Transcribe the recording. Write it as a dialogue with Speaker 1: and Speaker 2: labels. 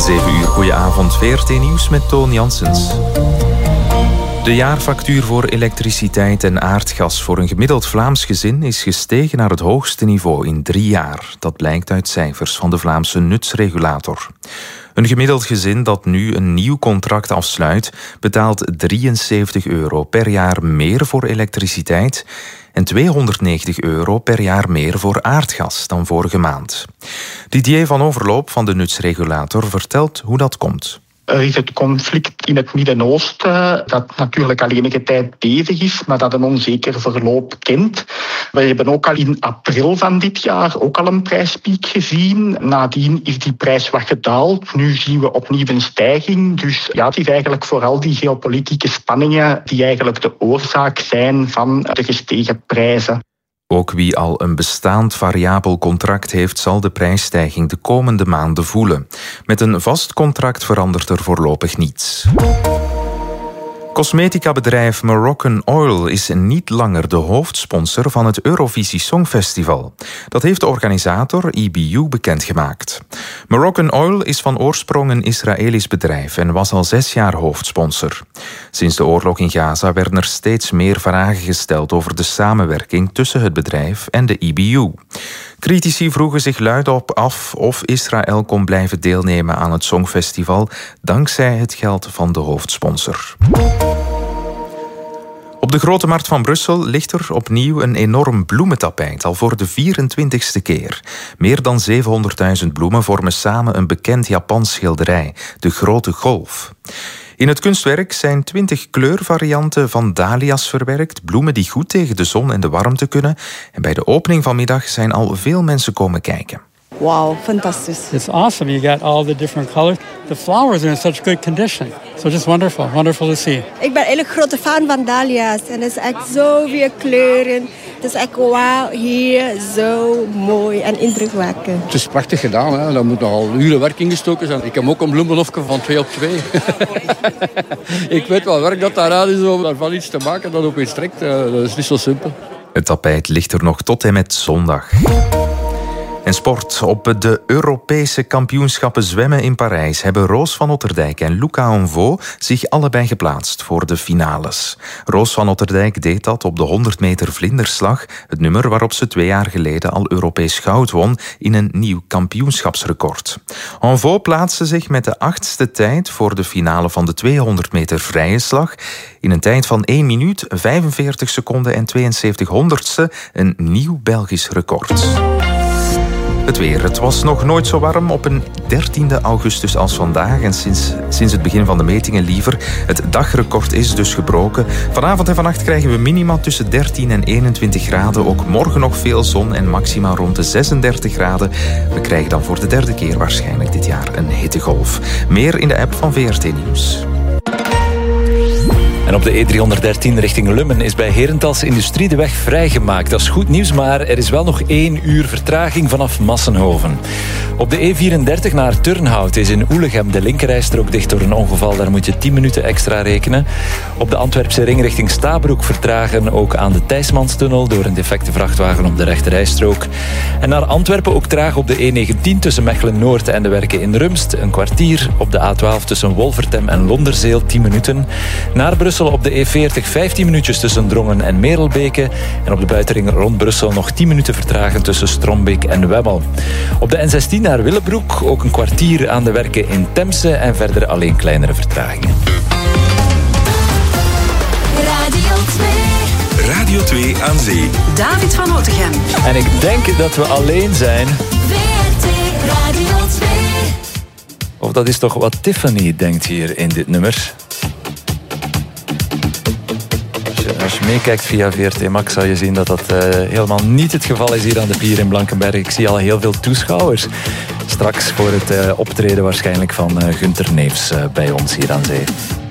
Speaker 1: 7 uur, goedenavond. VRT Nieuws met Toon Janssens. De jaarfactuur voor elektriciteit en aardgas voor een gemiddeld Vlaams gezin is gestegen naar het hoogste niveau in 3 jaar. Dat blijkt uit cijfers van de Vlaamse nutsregulator. Een gemiddeld gezin dat nu een nieuw contract afsluit, betaalt €73 per jaar meer voor elektriciteit en €290 per jaar meer voor aardgas dan vorige maand. Didier van Overloop van de nutsregulator vertelt hoe dat komt.
Speaker 2: Er is het conflict in het Midden-Oosten, dat natuurlijk al enige tijd bezig is, maar dat een onzeker verloop kent. We hebben ook al in april van dit jaar ook al een prijspiek gezien. Nadien is die prijs wat gedaald. Nu zien we opnieuw een stijging. Dus ja, het is eigenlijk vooral die geopolitieke spanningen die eigenlijk de oorzaak zijn van de gestegen prijzen.
Speaker 1: Ook wie al een bestaand variabel contract heeft, zal de prijsstijging de komende maanden voelen. Met een vast contract verandert er voorlopig niets. Cosmetica-bedrijf Moroccan Oil is niet langer de hoofdsponsor van het Eurovisie Songfestival. Dat heeft de organisator EBU bekendgemaakt. Moroccan Oil is van oorsprong een Israëlisch bedrijf en was al 6 jaar hoofdsponsor. Sinds de oorlog in Gaza werden er steeds meer vragen gesteld over de samenwerking tussen het bedrijf en de EBU. Critici vroegen zich luidop af of Israël kon blijven deelnemen aan het Songfestival dankzij het geld van de hoofdsponsor. Op de Grote Markt van Brussel ligt er opnieuw een enorm bloementapijt, al voor de 24e keer. Meer dan 700.000 bloemen vormen samen een bekend Japans schilderij, de Grote Golf. In het kunstwerk zijn 20 kleurvarianten van dahlia's verwerkt, bloemen die goed tegen de zon en de warmte kunnen. En bij de opening vanmiddag zijn al veel mensen komen kijken.
Speaker 3: Wow, fantastisch.
Speaker 4: It's awesome. You got all the different colors. The flowers are in such good condition. So just wonderful. Wonderful to see.
Speaker 3: Ik ben eigenlijk een grote fan van dahlia's. En het is echt zoveel kleuren. Het is echt wauw, hier zo mooi en indrukwekkend.
Speaker 5: Het is prachtig gedaan. Hè. Daar moet nogal uren werk in gestoken zijn. Ik heb ook een bloemenhofje van 2 op 2. Ik weet wel werk dat daaraan is om daarvan iets te maken dat opeens trekt. Dat is niet zo simpel.
Speaker 1: Het tapijt ligt er nog tot en met zondag. En sport. Op de Europese kampioenschappen zwemmen in Parijs hebben Roos van Otterdijk en Luca Onvo zich allebei geplaatst voor de finales. Roos van Otterdijk deed dat op de 100 meter vlinderslag, het nummer waarop ze 2 jaar geleden al Europees goud won in een nieuw kampioenschapsrecord. Onvo plaatste zich met de 8e tijd voor de finale van de 200 meter vrije slag in een tijd van 1 minuut, 45 seconden en 72 honderdste, een nieuw Belgisch record. Het weer. Het was nog nooit zo warm op een 13e augustus als vandaag. En sinds het begin van de metingen liever. Het dagrecord is dus gebroken. Vanavond en vannacht krijgen we minima tussen 13 en 21 graden. Ook morgen nog veel zon en maxima rond de 36 graden. We krijgen dan voor de 3e keer waarschijnlijk dit jaar een hittegolf. Meer in de app van VRT Nieuws.
Speaker 6: En op de E313 richting Lummen is bij Herentals Industrie de weg vrijgemaakt. Dat is goed nieuws, maar er is wel nog 1 uur vertraging vanaf Massenhoven. Op de E34 naar Turnhout is in Oelegem de linkerrijstrook dicht door een ongeval. Daar moet je 10 minuten extra rekenen. Op de Antwerpse ring richting Stabroek vertragen ook aan de Thijsmanstunnel door een defecte vrachtwagen op de rechterrijstrook. En naar Antwerpen ook traag op de E19 tussen Mechelen-Noord en de werken in Rumst. Een kwartier. Op de A12 tussen Wolvertem en Londerzeel 10 minuten. Naar Brussel op de E40 15 minuutjes tussen Drongen en Merelbeke. En op de buitenring rond Brussel nog 10 minuten vertragen tussen Strombeek en Wemmel. Op de N16 naar Willebroek ook een kwartier aan de werken in Temse en verder alleen kleinere vertragingen.
Speaker 7: Radio 2 aan zee.
Speaker 8: David van Otegem.
Speaker 6: En ik denk dat we alleen zijn.
Speaker 8: VRT Radio 2.
Speaker 6: Of dat is toch wat Tiffany denkt hier in dit nummer. Als je meekijkt via VRT Max zal je zien dat dat helemaal niet het geval is hier aan de pier in Blankenberg. Ik zie al heel veel toeschouwers. Straks voor het optreden waarschijnlijk van Gunther Neefs bij ons hier aan zee.